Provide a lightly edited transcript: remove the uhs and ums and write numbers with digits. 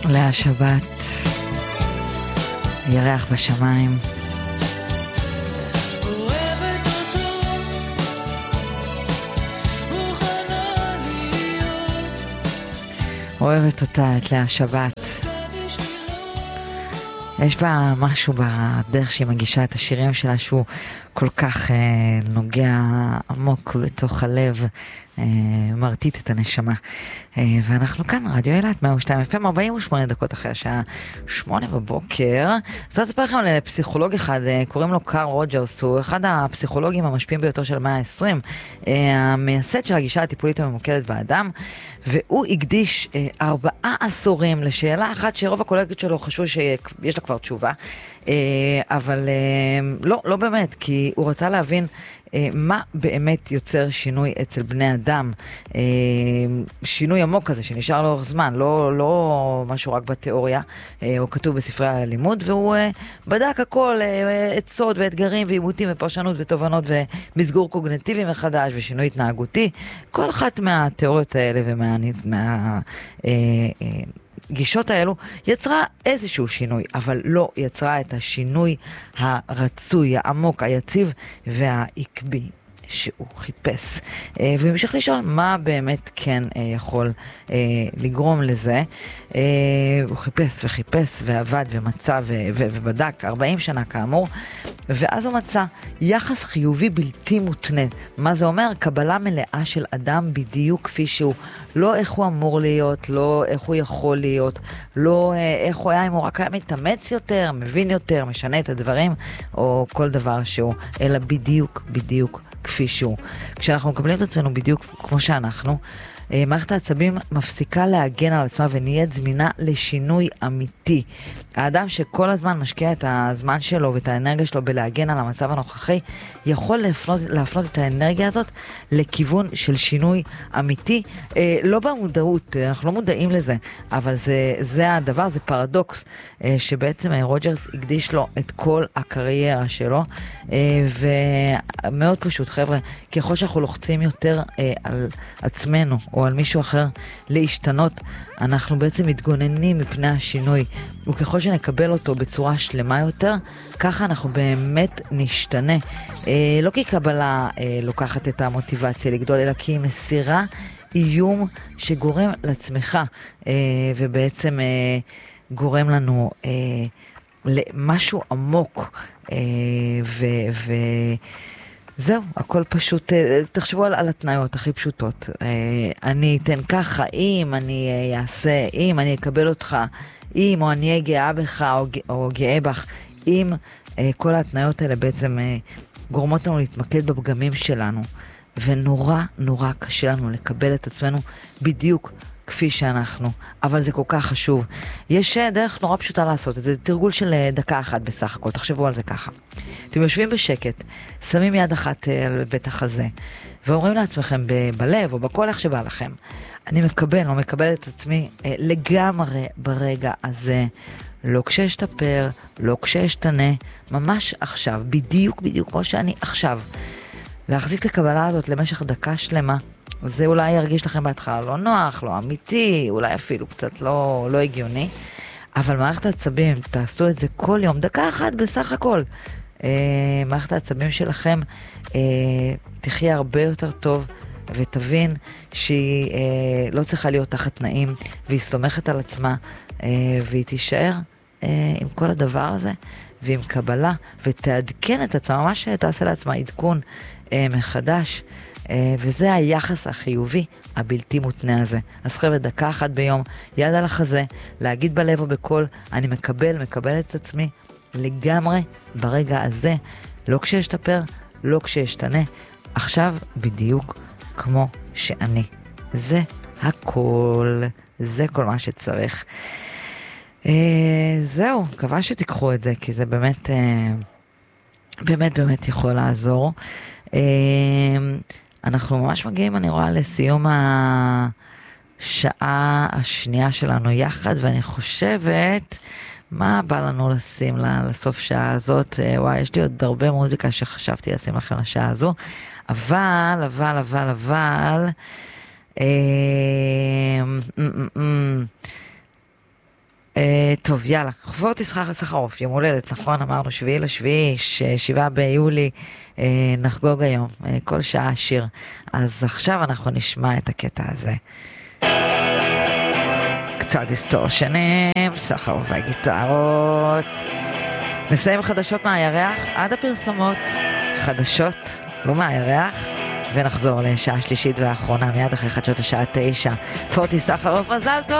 להשבת ירח בשמיים. אוהבת אותה, את להשבת. יש בה משהו בדרך שהיא מגישה את השירים שלה שהוא כל כך נוגע עמוק בתוך הלב, מרטיט את הנשמה. ואנחנו כאן, רדיו אילת, 102 FM, 48 דקות אחרי השעה 8 בבוקר. אני רוצה לספר לכם על פסיכולוג אחד, קוראים לו קארל רוג'רס, הוא אחד הפסיכולוגים המשפיעים ביותר של המאה ה-20, המייסד של הגישה הטיפולית הממוקדת באדם, והוא הקדיש 4 עשורים לשאלה אחת שרוב הקולגות שלו חשבו שיש לה כבר תשובה, אבל לא באמת, כי הוא רצה להבין מה באמת יוצר שינוי אצל בני אדם, שינוי עמוק כזה שנשאר לאורך זמן, לא משהו רק בתיאוריה, הוא כתוב בספרי הלימוד, והוא בדק הכל, עצות ואתגרים ועימותים ופרשנות ותובנות ומסגור קוגניטיבי מחדש ושינוי התנהגותי, כל אחת מהתיאוריות האלה גישות האלו יצרה איזשהו שינוי, אבל לא יצרה את השינוי הרצוי, העמוק, היציב והעקבי שהוא חיפש. והוא המשיך לשאול מה באמת כן יכול לגרום לזה. הוא חיפש וחיפש ועבד ומצא ובדק 40 שנה כאמור, ואז הוא מצא יחס חיובי בלתי מותנה. מה זה אומר? קבלה מלאה של אדם בדיוק כפי שהוא. לא איך הוא אמור להיות, לא איך הוא יכול להיות, לא איך הוא היה אם הוא רק היה מתאמץ יותר, מבין יותר, משנה את הדברים, או כל דבר שהוא, אלא בדיוק כפי שהוא. כשאנחנו מקבלים את עצמנו בדיוק כמו שאנחנו, מערכת העצבים מפסיקה להגן על עצמה ונהיית זמינה לשינוי אמיתי. האדם שכל הזמן משקיע את הזמן שלו ואת האנרגיה שלו בלהגן על המצב הנוכחי, יכול להפנות את האנרגיה הזאת לכיוון של שינוי אמיתי, לא במודעות, אנחנו לא מודעים לזה, אבל זה הדבר, זה פרדוקס, שבעצם רוג'רס הקדיש לו את כל הקריירה שלו, ומאוד פשוט, חבר'ה, ככל שאנחנו לוחצים יותר על עצמנו או על מישהו אחר להשתנות, אנחנו בעצם מתגוננים מפני השינוי, וככל שנקבל אותו בצורה שלמה יותר, ככה אנחנו באמת נשתנה. לא כי קבלה לוקחת את המוטיבציה לגדול, אלא כי היא מסירה איום שגורם לצמחה, ובעצם גורם לנו למשהו עמוק, זהו, הכל פשוט, תחשבו על התנאיות הכי פשוטות. אני אתן ככה, אם אני אעשה, אם אני אקבל אותך, אם או אני אהיה גאה בך או גאה בך, אם כל ההתנאיות האלה בעצם גורמות לנו להתמקד בפגמים שלנו, ונורא קשה לנו לקבל את עצמנו בדיוק כפי שאנחנו, אבל זה כל כך חשוב. יש דרך נורא פשוטה לעשות את זה, תרגול של דקה אחת בסך הכל, תחשבו על זה ככה. אתם יושבים בשקט, שמים יד אחת על בית החזה, ואומרים לעצמכם בלב או בכל איך שבא לכם, אני מקבל או מקבל את עצמי לגמרי ברגע הזה, לא כשאשתפר, לא כשאשתנה, ממש עכשיו, בדיוק כמו שאני עכשיו. להחזיק לקבלה הזאת למשך דקה שלמה, זה אולי ירגיש לכם בהתחלה לא נוח, לא אמיתי, אולי אפילו קצת לא הגיוני, אבל מערכת העצבים, תעשו את זה כל יום, דקה אחת בסך הכל. מערכת העצבים שלכם תחיה הרבה יותר טוב, ותבין שהיא לא צריכה להיות תחת תנאים, והיא סומכת על עצמה, והיא תישאר עם כל הדבר הזה, ועם קבלה, ותעדכן את עצמה, ממש תעשה לעצמה עדכון מחדש, וזה היחס החיובי הבלתי מותנה הזה. אז חבר'ה, דקה אחת ביום, יד על החזה, להגיד בלב או בקול, אני מקבל את עצמי לגמרי ברגע הזה, לא כשאשתפר, לא כשאשתנה, עכשיו בדיוק כמו שאני. זה הכל, זה כל מה שצריך. זהו, מקווה שתיקחו את זה, כי זה באמת יכול לעזור. אנחנו ממש מגיעים, אני רואה, לסיום השעה השנייה שלנו יחד, ואני חושבת, מה בא לנו לשים לסוף שעה הזאת? וואי, יש לי עוד הרבה מוזיקה שחשבתי לשים לכם לשעה הזו, אבל, טוב, יאללה, פורטי סחרוף, יום הולדת, נכון? אמרנו 7/7, 7 ביולי, נחגוג היום, כל שעה שיר. אז עכשיו אנחנו נשמע את הקטע הזה. קצת דיסטורשנים, סחרוף והגיטרות. נסיים חדשות מהירח עד הפרסומות. חדשות, לא מהירח. ונחזור לשעה שלישית והאחרונה, מיד אחרי חדשות השעה 9. פורטי סחרוף, מזל טוב!